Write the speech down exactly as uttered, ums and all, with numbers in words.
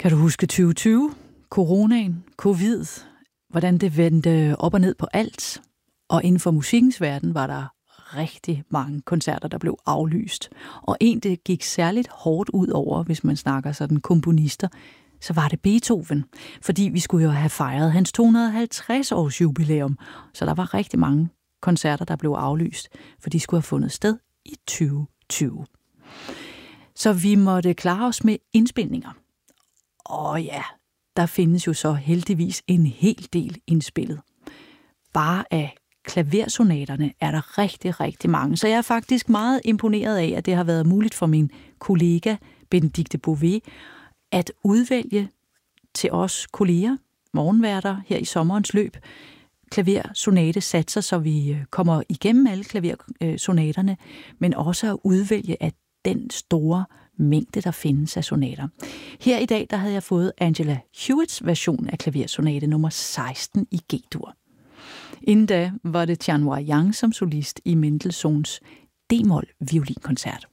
Kan du huske tyve tyve? Coronaen, covid, hvordan det vendte op og ned på alt. Og inden for musikkens verden var der rigtig mange koncerter, der blev aflyst. Og en, det gik særligt hårdt ud over, hvis man snakker sådan komponister, så var det Beethoven. Fordi vi skulle jo have fejret hans to hundrede og halvtreds års jubilæum. Så der var rigtig mange koncerter, der blev aflyst, for de skulle have fundet sted i tyve tyve. Så vi måtte klare os med indspilninger. Og ja, der findes jo så heldigvis en hel del indspillet. Bare af klaversonaterne er der rigtig, rigtig mange. Så jeg er faktisk meget imponeret af, at det har været muligt for min kollega Benedikte Bové at udvælge til os kolleger, morgenværter her i sommerens løb, klaversonate satser, så vi kommer igennem alle klaversonaterne, men også at udvælge af den store mængde, der findes af sonater. Her i dag, der havde jeg fået Angela Hewitts version af klaversonate nummer seksten i G-dur. Inden da var det Tianhua Yang som solist i Mendelssohns D-mol violinkoncert.